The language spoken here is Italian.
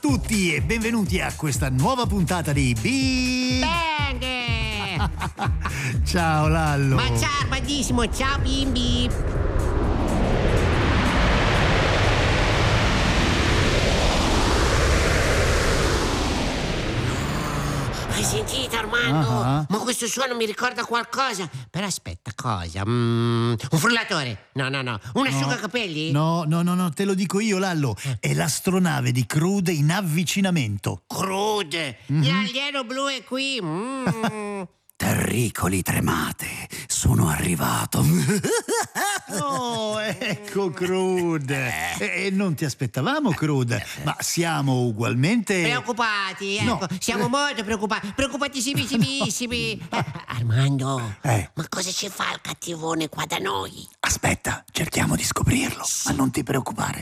Tutti e benvenuti a questa nuova puntata di Bang! Ciao Lallo. Ma ciao Armandissimo, ciao bimbi. Hai sentito Armando? Ah. Ma questo suono mi ricorda qualcosa. Però aspetta, cosa? Un frullatore? No. Un asciugacapelli? No, te lo dico io Lallo. È l'astronave di Crude in avvicinamento. Crude! L'alieno blu è qui. Terricoli tremate, sono arrivato. Oh, ecco Crude. E non ti aspettavamo Crude, ma siamo ugualmente Preoccupati, ecco. No. Siamo molto preoccupati. Preoccupatissimissimi. Armando, ma cosa ci fa il cattivone qua da noi? Aspetta, cerchiamo di scoprirlo, ma non ti preoccupare.